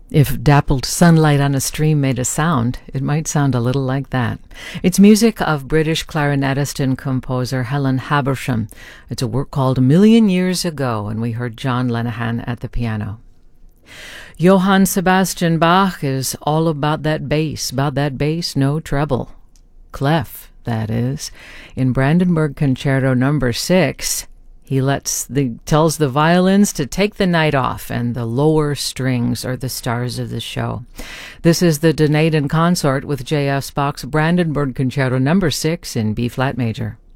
If dappled sunlight on a stream made a sound, it might sound a little like that. It's music of British clarinetist and composer Helen Habersham. It's a work called A Million Years Ago, and we heard John Lenihan at the piano. Johann Sebastian Bach is all about that bass, no treble. Clef, that is. In Brandenburg Concerto No. 6, he tells the violins to take the night off, and the lower strings are the stars of the show. This is the Donaden Consort with J.F. Bach's Brandenburg Concerto No. 6 in B-flat major.